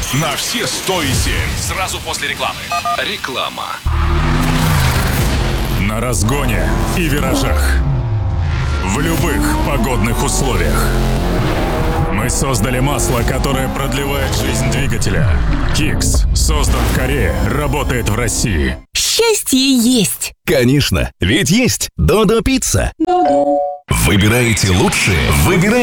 на все 107. Сразу после рекламы. Реклама. На разгоне и виражах. В любых погодных условиях. Мы создали масло, которое продлевает жизнь двигателя. Кикс создан в Корее, работает в России. Счастье есть. Конечно, ведь есть Додо Пицца. Додо. Выбираете лучшее, выбирайте.